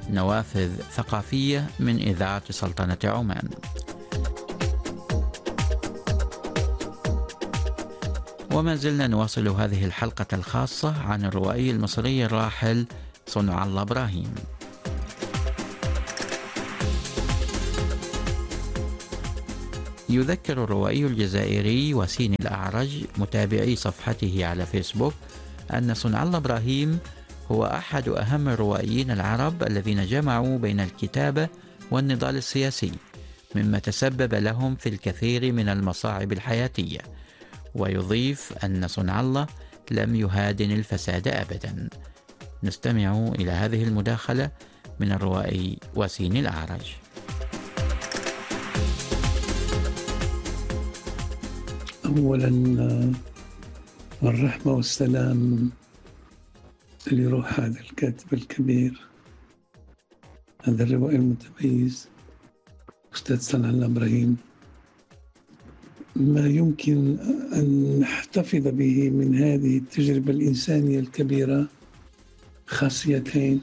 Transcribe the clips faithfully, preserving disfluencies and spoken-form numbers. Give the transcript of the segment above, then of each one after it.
نوافذ ثقافية من إذاعة سلطنة عمان. وما زلنا نواصل هذه الحلقة الخاصة عن الروائي المصري الراحل صنع الله إبراهيم. يذكر الروائي الجزائري وسيم الأعرج متابعي صفحته على فيسبوك أن صنع الله إبراهيم هو أحد أهم الروائيين العرب الذين جمعوا بين الكتابة والنضال السياسي، مما تسبب لهم في الكثير من المصاعب الحياتية. ويضيف أن صنع الله لم يهادن الفساد أبدا. نستمع إلى هذه المداخلة من الروائي وسيم الأعرج. أولا الرحمة والسلام لروح هذا الكاتب الكبير، هذا الروائي المتميز أستاذ صنع الله إبراهيم. ما يمكن أن نحتفظ به من هذه التجربة الإنسانية الكبيرة خاصيتين.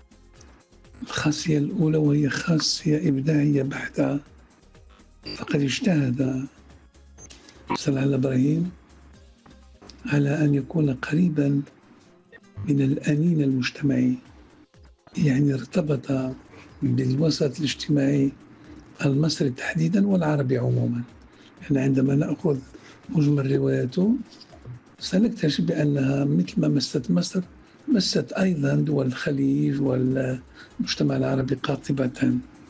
الخاصية الأولى وهي خاصية إبداعية بحتة، فقد اجتهد صنع الله إبراهيم على أن يكون قريبا من الأنين المجتمعي، يعني ارتبط بالوسط الاجتماعي المصري تحديدا والعربي عموما. يعني عندما نأخذ مجمل رواياته سنكتشف بأنها مثل ما مست مصر مست أيضا دول الخليج والمجتمع العربي قاطبة،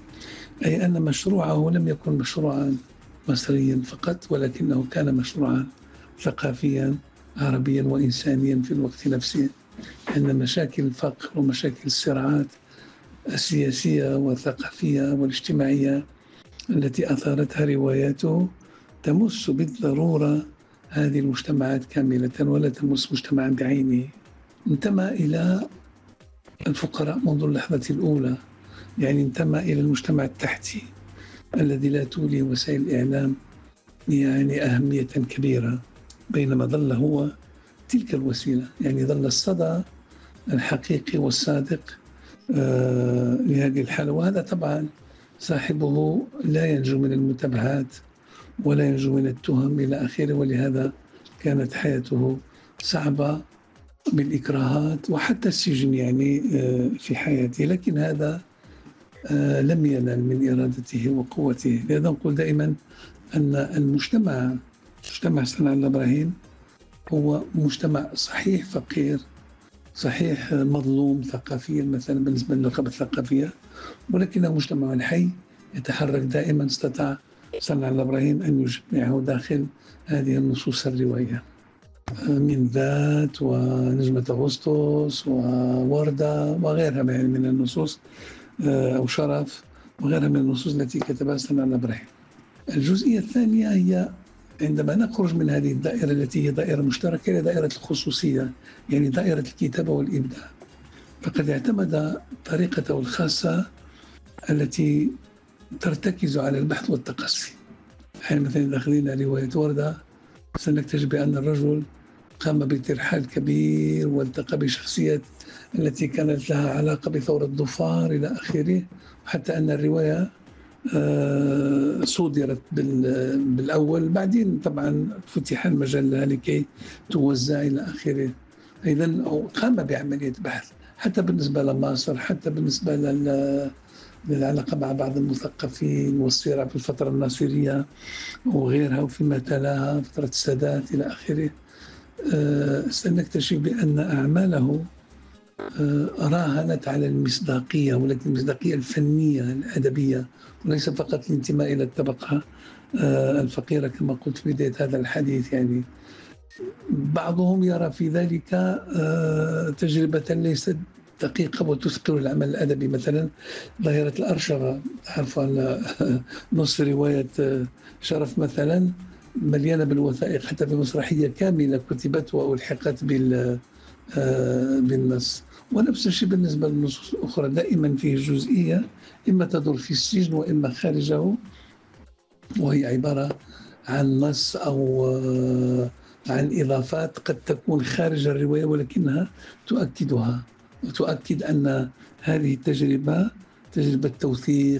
أي أن مشروعه لم يكن مشروعا مصريا فقط، ولكنه كان مشروعا ثقافيا عربيا وإنسانيا في الوقت نفسه. أن مشاكل الفقر ومشاكل الصراعات السياسية والثقافية والاجتماعية التي أثارتها رواياته تمس بالضرورة هذه المجتمعات كاملة ولا تمس مجتمعا بعينه. انتمى إلى الفقراء منذ اللحظة الأولى، يعني انتمى إلى المجتمع التحتي الذي لا تولي وسائل الإعلام يعني أهمية كبيرة، بينما ظل هو تلك الوسيلة، يعني ظل الصدى الحقيقي والصادق آه لهذه الحالة. وهذا طبعا صاحبه لا ينجو من المتابعات ولا ينجو من التهم إلى آخره، ولهذا كانت حياته صعبة بالإكراهات وحتى السجن يعني آه في حياته، لكن هذا آه لم ينال من إرادته وقوته. لذا نقول دائما أن المجتمع مجتمع صنع الله إبراهيم هو مجتمع صحيح فقير، صحيح مظلوم ثقافيا مثلا بالنسبة للنخبة الثقافية، ولكنه مجتمع حي يتحرك دائما. استطاع صنع الله إبراهيم أن يجمعه داخل هذه النصوص الروائية من ذات ونجمة أغسطس ووردة وغيرها من النصوص، أو شرف وغيرها من النصوص التي كتبها صنع الله إبراهيم. الجزئية الثانية هي عندما نخرج من هذه الدائرة التي هي دائرة مشتركة إلى دائرة الخصوصية، يعني دائرة الكتابة والإبداع، فقد اعتمد طريقته الخاصة التي ترتكز على البحث والتقصي. يعني مثلا إذا أخذنا رواية وردة سنكتشف بأن الرجل قام بترحال كبير والتقى بشخصيات التي كانت لها علاقة بثورة ظفار إلى آخره، حتى أن الرواية صودرت بالأول، بعدين طبعا فتح المجال لها لكي توزع إلى آخره. إذن قام بعملية بحث حتى بالنسبة لمصر، حتى بالنسبة للعلاقة مع بعض المثقفين والصراع في الفترة الناصرية وغيرها وفيما تلاها فترة السادات إلى آخره. سنكتشف بأن أعماله راهنت على المصداقية، ولكن المصداقية الفنية الأدبية، وليس فقط الانتماء إلى الطبقة الفقيرة كما قلت في بداية هذا الحديث. يعني بعضهم يرى في ذلك تجربة ليست دقيقة وتثقل العمل الأدبي. مثلا ظاهرة الأرشفة، عارف نص رواية شرف مثلا مليانة بالوثائق، حتى في مسرحية كاملة كتبت وألحقت بال بالنص. ونفس الشيء بالنسبة للنصوص الأخرى، دائما فيه جزئية إما تدور في السجن وإما خارجه، وهي عبارة عن نص أو عن إضافات قد تكون خارج الرواية ولكنها تؤكدها. وتؤكد أن هذه التجربة تجربة توثيق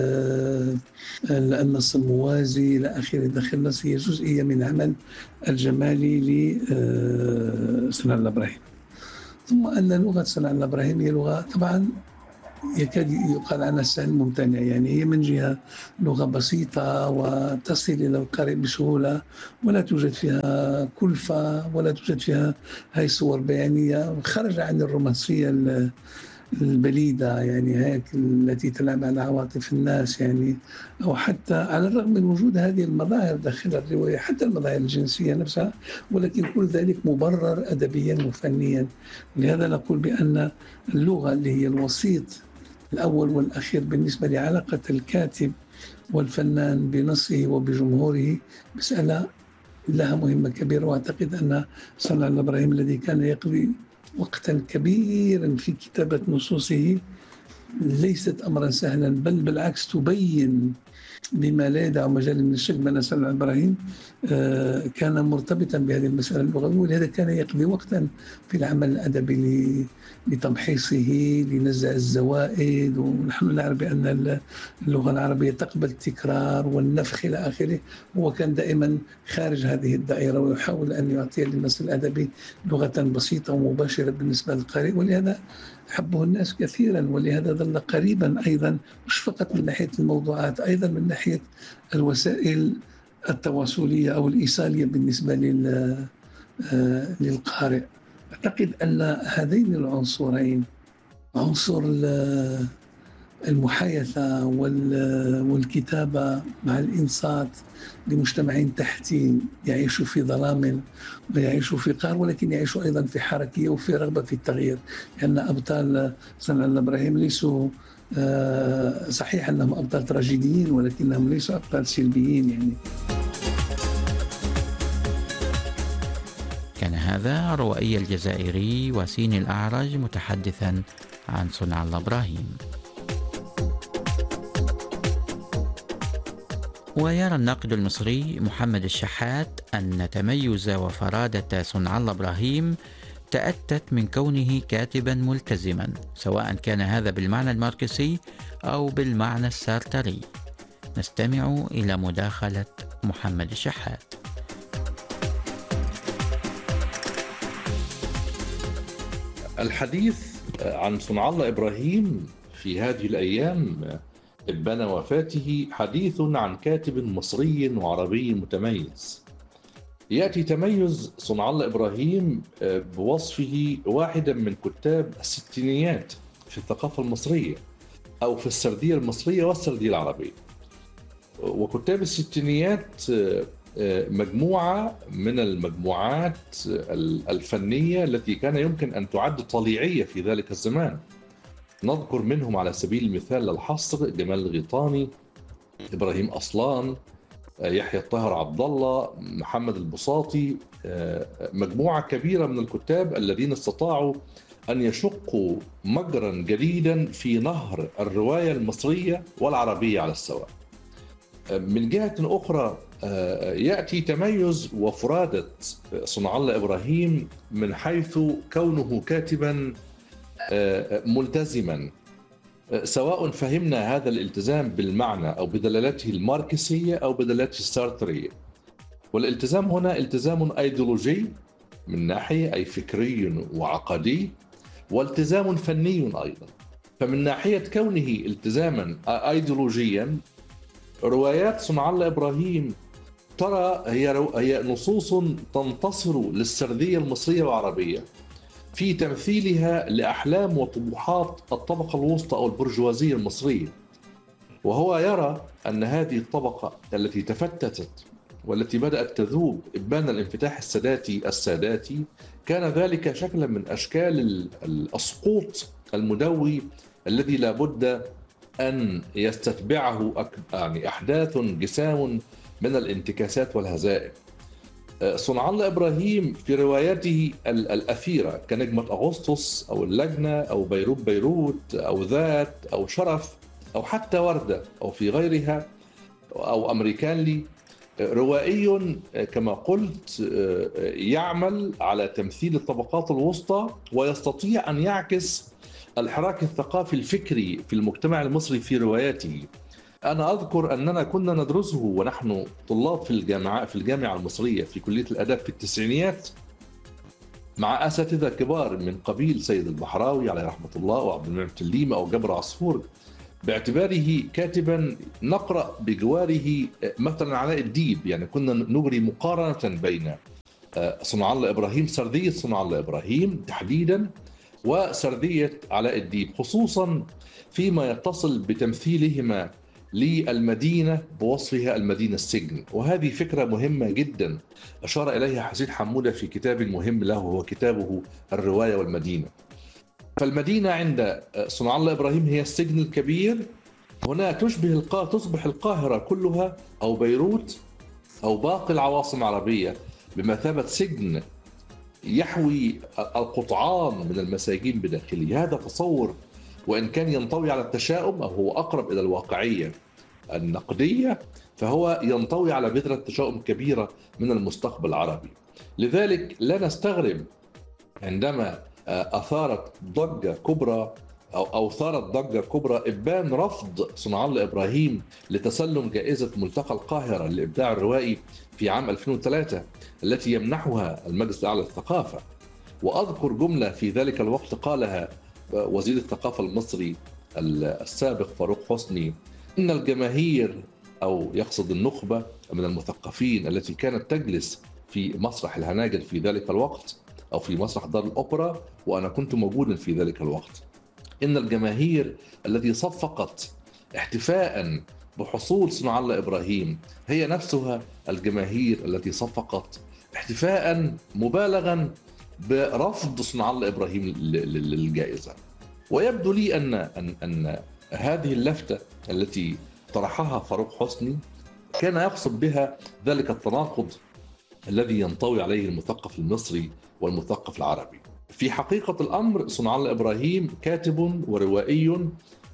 النص الموازي إلى آخره داخل النص هي جزئية من عمل الجمالي لصنع الله إبراهيم. ثم أن لغة صنع الله إبراهيم هي لغة طبعا يكاد يقال عنها سهل ممتنع، يعني هي من جهة لغة بسيطة وتصل إلى القارئ بسهولة، ولا توجد فيها كلفة ولا توجد فيها هاي صور بيانية، خرج عن الرومانسية البليدة يعني هيك التي تلعب على عواطف الناس، يعني أو حتى على الرغم من وجود هذه المظاهر داخل الرواية حتى المظاهر الجنسية نفسها، ولكن كل ذلك مبرر أدبيا وفنيا. لهذا نقول بأن اللغة اللي هي الوسيط الأول والأخير بالنسبة لعلاقة الكاتب والفنان بنصه وبجمهوره مسألة لها مهمة كبيرة. وأعتقد أن صنع الله إبراهيم الذي كان يقضي وقتا كبيرا في كتابة نصوصه ليست أمرا سهلا، بل بالعكس تبين بما لا يدع مجال من الشك بأن صنع إبراهيم كان مرتبطا بهذه المسألة اللغوية، ولهذا كان يقضي وقتا في العمل الأدبي لتمحيصه لنزع الزوائد. ونحن نعرف بأن اللغة العربية تقبل التكرار والنفخ إلى آخره، هو كان دائما خارج هذه الدائرة ويحاول أن يعطي للنص الأدبي لغة بسيطة ومباشرة بالنسبة للقارئ، ولهذا حبه الناس كثيرا، ولهذا ظل قريبا أيضا مش فقط من ناحية الموضوعات، أيضا من ناحية الوسائل التواصلية أو الإيصالية بالنسبة للقارئ. أعتقد أن هذين العنصرين، عنصر المحايثة والكتابة مع الإنصات لمجتمعين تحتي يعيشوا في ظلام ويعيشوا في قهر، ولكن يعيشوا أيضا في حركية وفي رغبة في التغيير، لأن أبطال صنع الله إبراهيم ليسوا صحيح أنهم أبطال تراجيديين، ولكنهم ليسوا أبطال سلبيين يعني. كان هذا الروائي الجزائري وسيم الأعرج متحدثا عن صنع الله إبراهيم. ويرى الناقد المصري محمد الشحات أن تميز وفرادة صنع الله إبراهيم تأتت من كونه كاتبا ملتزما، سواء كان هذا بالمعنى الماركسي أو بالمعنى السارتري. نستمع إلى مداخلة محمد الشحات. الحديث عن صنع الله إبراهيم في هذه الأيام إبان وفاته حديث عن كاتب مصري وعربي متميز. يأتي تميز صنع الله إبراهيم بوصفه واحدا من كتاب الستينيات في الثقافة المصرية أو في السردية المصرية والسردية العربية. وكتاب الستينيات مجموعة من المجموعات الفنية التي كان يمكن أن تعد طليعية في ذلك الزمان. نذكر منهم على سبيل المثال للحصر جمال الغيطاني، إبراهيم أصلان، يحيى الطاهر عبد الله، محمد البساطي، مجموعة كبيرة من الكتاب الذين استطاعوا أن يشقوا مجرا جديدا في نهر الرواية المصرية والعربية على السواء. من جهة أخرى يأتي تميز وفرادة صنع الله إبراهيم من حيث كونه كاتبا ملتزما، سواء فهمنا هذا الالتزام بالمعنى أو بدلالته الماركسية أو بدلالته السارترية. والالتزام هنا التزام أيديولوجي من ناحية أي فكري وعقدي، والتزام فني أيضا. فمن ناحية كونه التزاما أيديولوجيا، روايات صنع الله إبراهيم ترى هي هي نصوص تنتصر للسردية المصرية والعربية في تمثيلها لأحلام وطموحات الطبقة الوسطى أو البرجوازية المصرية. وهو يرى أن هذه الطبقة التي تفتتت والتي بدأت تذوب إبان الانفتاح الساداتي الساداتي كان ذلك شكلا من أشكال السقوط المدوي الذي لا بد أن يستتبعه يعني أحداث جسام من الانتكاسات والهزائم. صنع الله إبراهيم في رواياته الأثيرة كنجمة أغسطس أو اللجنة أو بيروت بيروت أو ذات أو شرف أو حتى وردة أو في غيرها أو أمريكان لي، روائي كما قلت يعمل على تمثيل الطبقات الوسطى ويستطيع أن يعكس الحراك الثقافي الفكري في المجتمع المصري في رواياته. أنا أذكر أننا كنا ندرسه ونحن طلاب في الجامعة في الجامعة المصرية في كلية الآداب في التسعينيات مع أساتذة كبار من قبيل سيد البحراوي عليه رحمة الله وعبد المنعم تليمة أو جبر عصفور، باعتباره كاتبا نقرأ بجواره مثلا علاء الديب. يعني كنا نجري مقارنة بين صنع الله إبراهيم، سردية صنع الله إبراهيم تحديدا، وسردية علاء الديب، خصوصا فيما يتصل بتمثيلهما للمدينة بوصفها المدينة السجن. وهذه فكرة مهمة جدا أشار إليها حسين حمودة في كتاب مهم له هو كتابه الرواية والمدينة. فالمدينة عند صنع الله إبراهيم هي السجن الكبير، هنا تشبه القاهرة، تصبح القاهرة كلها أو بيروت أو باقي العواصم العربية بمثابة سجن يحوي القطعان من المساجين بداخله. هذا تصور وإن كان ينطوي على التشاؤم أو هو أقرب إلى الواقعية النقدية، فهو ينطوي على بذرة تشاؤم كبيرة من المستقبل العربي. لذلك لا نستغرب عندما أثارت ضجة كبرى أو أو ثارت ضجة كبرى إبان رفض صنع الله إبراهيم لتسلم جائزة ملتقى القاهرة للإبداع الروائي في عام ألفين وثلاثة التي يمنحها المجلس الأعلى للثقافة. وأذكر جملة في ذلك الوقت قالها وزير الثقافة المصري السابق فاروق حسني: إن الجماهير، أو يقصد النخبة من المثقفين التي كانت تجلس في مسرح الهناجر في ذلك الوقت أو في مسرح دار الأوبرا، وأنا كنت موجودا في ذلك الوقت، إن الجماهير التي صفقت احتفاء بحصول صنع الله إبراهيم هي نفسها الجماهير التي صفقت احتفاء مبالغا برفض صنع الله إبراهيم للجائزة. ويبدو لي أن أن أن هذه اللفتة التي طرحها فاروق حسني كان يقصد بها ذلك التناقض الذي ينطوي عليه المثقف المصري والمثقف العربي. في حقيقة الأمر صنع الله إبراهيم كاتب وروائي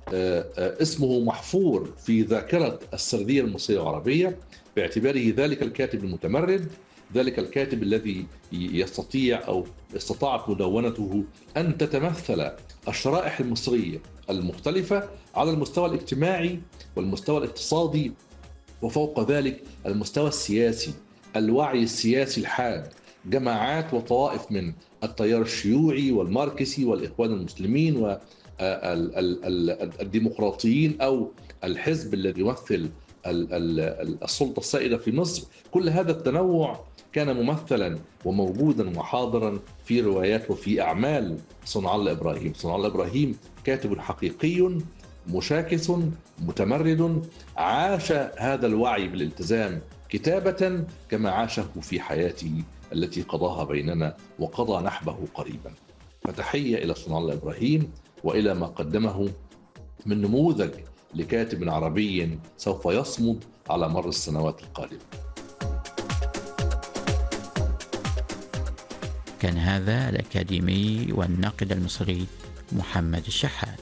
اسمه محفور في ذاكرة السردية المصرية العربية، باعتباره ذلك الكاتب المتمرد، ذلك الكاتب الذي يستطيع أو استطاعت مدونته أن تتمثل الشرائح المصرية المختلفة على المستوى الاجتماعي والمستوى الاقتصادي، وفوق ذلك المستوى السياسي، الوعي السياسي الحاد، جماعات وطوائف من التيار الشيوعي والماركسي والإخوان المسلمين والديمقراطيين أو الحزب الذي يمثل السلطة السائدة في مصر. كل هذا التنوع كان ممثلا وموجودا وحاضرا في روايات وفي أعمال صنع الله إبراهيم. صنع الله إبراهيم كاتب حقيقي مشاكس متمرد، عاش هذا الوعي بالالتزام كتابة كما عاشه في حياته التي قضاها بيننا وقضى نحبه قريبا. فتحية إلى صنع الله إبراهيم وإلى ما قدمه من نموذج لكاتب عربي سوف يصمد على مر السنوات القادمة. كان هذا الأكاديمي والناقد المصري محمد الشحات.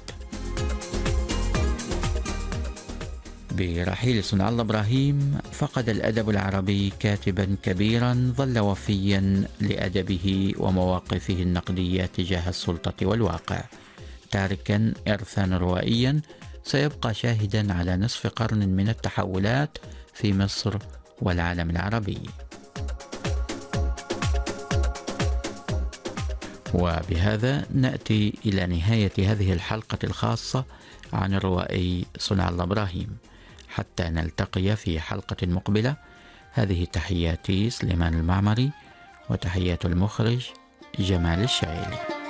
برحيل صنع الله إبراهيم فقد الأدب العربي كاتبا كبيرا ظل وفيا لأدبه ومواقفه النقدية تجاه السلطة والواقع، تاركا إرثا روائيا سيبقى شاهدا على نصف قرن من التحولات في مصر والعالم العربي. وبهذا نأتي إلى نهاية هذه الحلقة الخاصة عن الروائي صنع الله إبراهيم، حتى نلتقي في حلقة مقبلة. هذه تحياتي سليمان المعمري، وتحيات المخرج جمال الشعيلي.